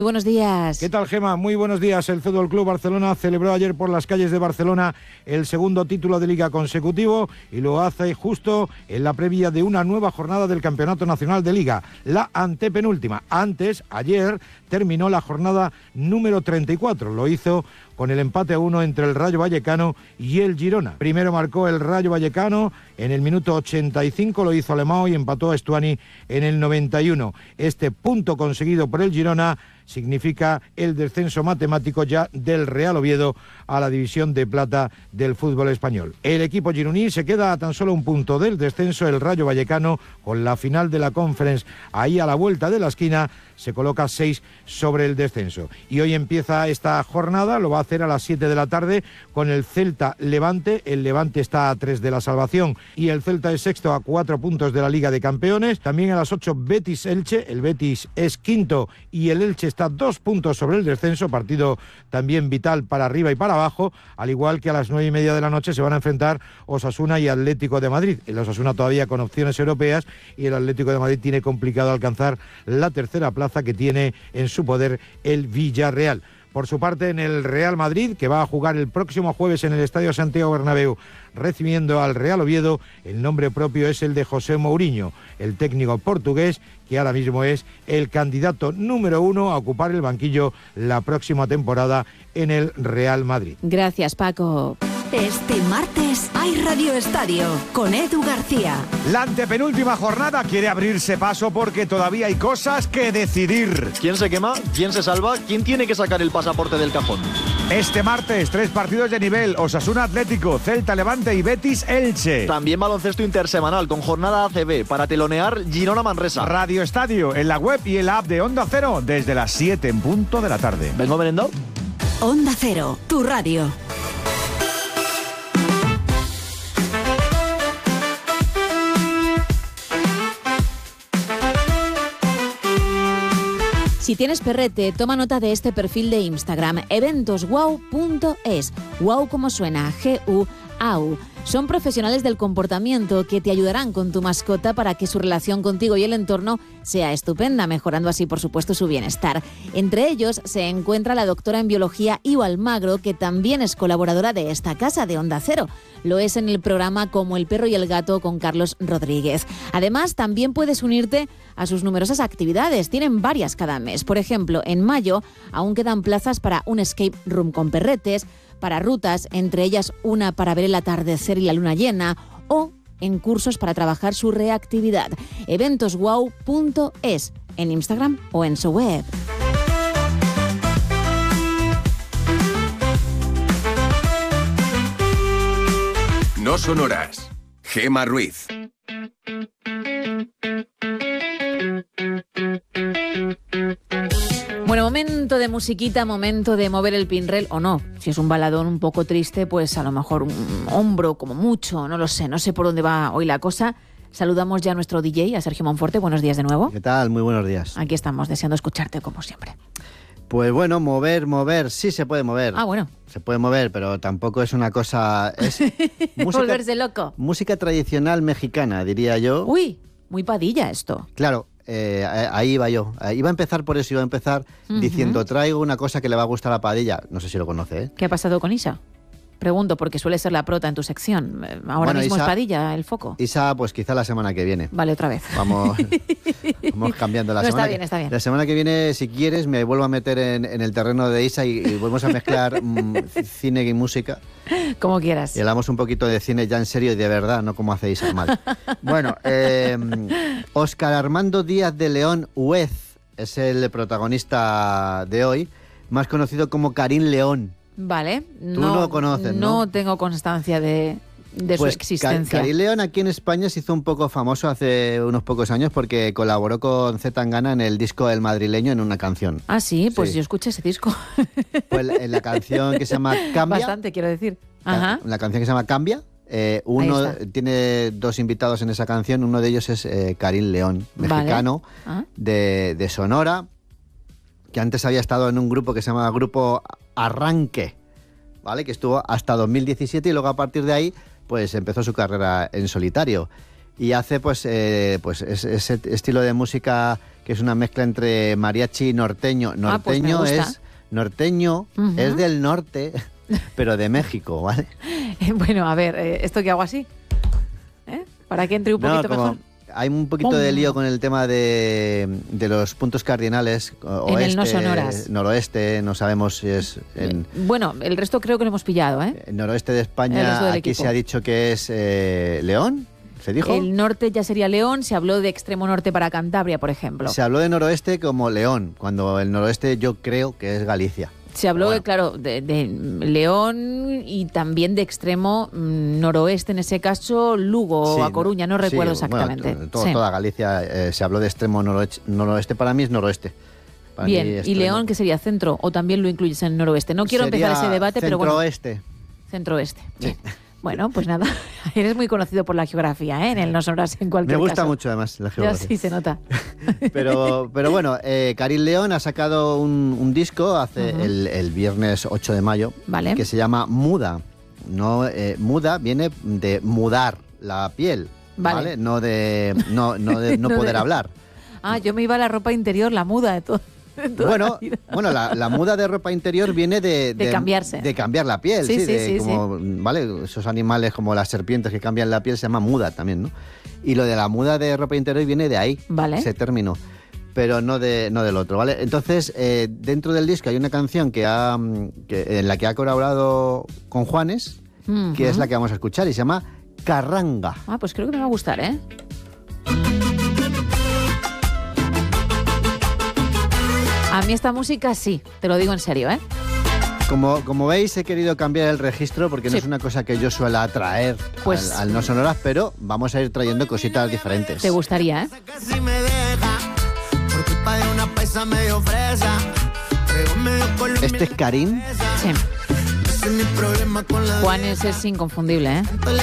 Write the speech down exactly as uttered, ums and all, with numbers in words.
Buenos días. ¿Qué tal, Gema? Muy buenos días. El Fútbol Club Barcelona celebró ayer por las calles de Barcelona el segundo título de Liga consecutivo y lo hace justo en la previa de una nueva jornada del Campeonato Nacional de Liga, la antepenúltima. Antes, ayer, terminó la jornada número treinta y cuatro. Lo hizo con el empate a uno entre el Rayo Vallecano y el Girona. Primero marcó el Rayo Vallecano en el minuto ochenta y cinco, lo hizo Alemão y empató a Estuani en el noventa y uno. Este punto conseguido por el Girona significa el descenso matemático ya del Real Oviedo a la división de plata del fútbol español. El equipo gironí se queda a tan solo un punto del descenso. El Rayo Vallecano, con la final de la Conference ahí a la vuelta de la esquina, se coloca seis sobre el descenso. Y hoy empieza esta jornada, lo va a hacer a las siete de la tarde con el Celta Levante. El Levante está a tres de la salvación y el Celta es sexto a cuatro puntos de la Liga de Campeones. También a las ocho Betis Elche, el Betis es quinto y el Elche está a dos puntos sobre el descenso, partido también vital para arriba y para abajo, al igual que a las nueve y media de la noche se van a enfrentar Osasuna y Atlético de Madrid. El Osasuna todavía con opciones europeas y el Atlético de Madrid tiene complicado alcanzar la tercera plaza que tiene en su poder el Villarreal. Por su parte, en el Real Madrid, que va a jugar el próximo jueves en el Estadio Santiago Bernabéu, recibiendo al Real Oviedo, el nombre propio es el de José Mourinho, el técnico portugués, que ahora mismo es el candidato número uno a ocupar el banquillo la próxima temporada en el Real Madrid. Gracias, Paco. Este martes hay Radio Estadio con Edu García. La antepenúltima jornada quiere abrirse paso porque todavía hay cosas que decidir. ¿Quién se quema? ¿Quién se salva? ¿Quién tiene que sacar el pasaporte del cajón? Este martes, tres partidos de nivel: Osasuna Atlético, Celta Levante y Betis Elche. También baloncesto intersemanal con jornada A C B para telonear Girona Manresa. Radio Estadio en la web y en la app de Onda Cero desde las siete en punto de la tarde. ¿Vengo merendado? Onda Cero, tu radio. Si tienes perrete, toma nota de este perfil de Instagram, eventos wow punto es. Wow como suena, G U A U. Son profesionales del comportamiento que te ayudarán con tu mascota para que su relación contigo y el entorno sea estupenda, mejorando así, por supuesto, su bienestar. Entre ellos se encuentra la doctora en biología Iu Almagro, que también es colaboradora de esta casa de Onda Cero. Lo es en el programa Como el perro y el gato con Carlos Rodríguez. Además, también puedes unirte a sus numerosas actividades. Tienen varias cada mes. Por ejemplo, en mayo aún quedan plazas para un escape room con perretes, para rutas, entre ellas una para ver el atardecer y la luna llena, o en cursos para trabajar su reactividad. eventos wow punto es en Instagram o en su web. No son horas. Gema Ruiz. Bueno, momento de musiquita, momento de mover el pinrel, o no. Si es un baladón un poco triste, pues a lo mejor un hombro como mucho, no lo sé, no sé por dónde va hoy la cosa. Saludamos ya a nuestro D J, a Sergio Monforte. Buenos días de nuevo. ¿Qué tal? Muy buenos días. Aquí estamos, deseando escucharte como siempre. Pues bueno, mover, mover, sí se puede mover. Ah, bueno. Se puede mover, pero tampoco es una cosa... Es música, volverse loco. Música tradicional mexicana, diría yo. Uy, muy Padilla esto. Claro. Eh, ahí iba yo. Iba a empezar por eso, iba a empezar uh-huh. diciendo, traigo una cosa que le va a gustar a Padilla. No sé si lo conoce, ¿eh? ¿Qué ha pasado con Isa? Pregunto, porque suele ser la prota en tu sección. Ahora bueno, mismo Isa, es Padilla el foco. Isa, pues quizá la semana que viene. Vale, otra vez. Vamos, vamos cambiando la no, semana. Está bien, que, está bien. La semana que viene, si quieres, me vuelvo a meter en, en el terreno de Isa y, y volvemos a mezclar mm, cine y música. Como quieras. Y hablamos un poquito de cine ya en serio y de verdad, no como hace Isa mal. Bueno, eh, Óscar Armando Díaz de León Huez es el protagonista de hoy, más conocido como Karim León. Vale. Tú no, lo conoces, ¿no? No tengo constancia de, de pues su existencia. Karim León aquí en España se hizo un poco famoso hace unos pocos años porque colaboró con Z Tangana en el disco El Madrileño en una canción. Ah, sí, pues sí. Yo escuché ese disco. Pues en la canción que se llama Cambia. Bastante, quiero decir. Ajá. La, la canción que se llama Cambia. Eh, uno tiene dos invitados en esa canción. Uno de ellos es eh, Karim León, mexicano, vale. ¿Ah? de, de Sonora, que antes había estado en un grupo que se llama Grupo Arranque, ¿vale? Que estuvo hasta dos mil diecisiete y luego a partir de ahí pues empezó su carrera en solitario. y hace pues, eh, pues ese, ese estilo de música que es una mezcla entre mariachi y norteño. Norteño ah, pues es norteño uh-huh. es del norte, pero de México, ¿vale? Bueno, a ver, ¿esto qué hago así? ¿Eh? Para que entre un poquito no, mejor. Hay un poquito ¡Pum! de lío con el tema de, de los puntos cardinales. Oeste, en el no sonoras. Noroeste, no sabemos si es... En, bueno, el resto creo que lo hemos pillado, ¿eh? El noroeste de España, aquí equipo. Se ha dicho que es eh, León, ¿se dijo? El norte ya sería León, se habló de extremo norte para Cantabria, por ejemplo. Se habló de noroeste como León, cuando el noroeste yo creo que es Galicia. Se habló, bueno. de, claro, de, de León y también de extremo noroeste, en ese caso, Lugo sí, o A Coruña, no recuerdo sí, exactamente. Bueno, to, sí. Toda Galicia eh, se habló de extremo noroeste, noroeste, para mí es noroeste. Para Bien, ¿y León qué sería? ¿Centro o también lo incluyes en noroeste? No quiero sería empezar ese debate, pero bueno. Centro-oeste. Centro-oeste, sí. Bueno, pues nada, eres muy conocido por la geografía, ¿eh? En el no sonoras en cualquier caso. Me gusta caso. mucho además la geografía. Ya sí se nota. Pero, pero bueno, eh, Karin León ha sacado un, un disco hace uh-huh. el, el viernes ocho de mayo, vale. que se llama Muda. No, eh, muda viene de mudar la piel, ¿vale? ¿vale? No de no, no, de, no, no poder de... hablar. Ah, yo me iba a la ropa interior, la muda de todo. Bueno, la bueno la, la muda de ropa interior viene de, de, de cambiarse. De cambiar la piel, sí, sí, sí, de, sí, como, sí. ¿vale? Esos animales como las serpientes que cambian la piel se llama muda también, ¿no? Y lo de la muda de ropa interior viene de ahí, vale. ese término, pero no de no del otro, ¿vale? Entonces, eh, dentro del disco hay una canción que ha que, en la que ha colaborado con Juanes, uh-huh. que es la que vamos a escuchar y se llama Carranga. Ah, pues creo que me va a gustar, ¿eh? A mí esta música sí, te lo digo en serio, ¿eh? Como, como veis, he querido cambiar el registro porque sí. no es una cosa que yo suela traer pues, al, al No Sonoras, pero vamos a ir trayendo cositas diferentes. Te gustaría, ¿eh? Este es Karin. Sí. Juanes es inconfundible, ¿eh?